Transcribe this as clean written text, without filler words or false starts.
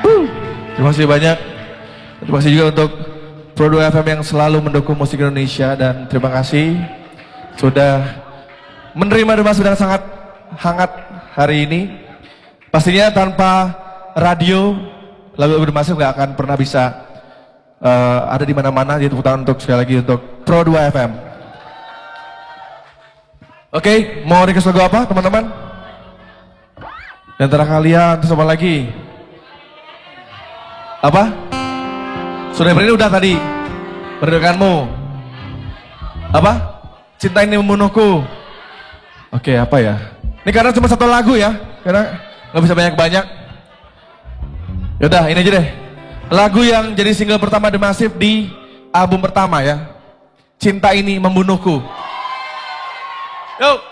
Terima kasih banyak. Terima kasih juga untuk Pro 2 FM yang selalu mendukung musik Indonesia, dan terima kasih sudah menerima Demas sedang sangat hangat hari ini. Pastinya tanpa radio lagu Demas nggak akan pernah bisa ada di mana-mana. Jadi tepuk tangan untuk sekali lagi untuk Pro 2 FM. Oke, mau request lagu apa teman-teman? Di antara kalian sama lagi? Apa? Sudah beri udah tadi. Berdekatmu. Apa? Cinta ini membunuhku. Oke, apa ya? Ini karena cuma satu lagu ya, karena nggak bisa banyak-banyak. Yaudah, ini aja deh. Lagu yang jadi single pertama The Massive di album pertama ya. Cinta ini membunuhku. Yo.